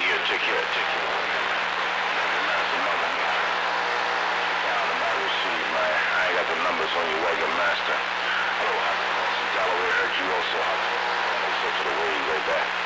Yeah, take care, take care. That's another man. Down in my receipt, man. I ain't got the numbers on your wagon master. Hello, Hot. Galloway heard you also, Hot. Let's go to the way you go back.